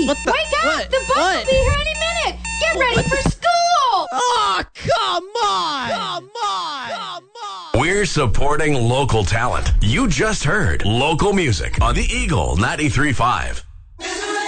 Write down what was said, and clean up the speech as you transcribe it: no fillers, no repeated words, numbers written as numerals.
What the? Wake up! What? The bus What? will be here any minute! Get ready for school! Oh, come on! Come on! Come on! We're supporting local talent. You just heard local music on the Eagle 93.5.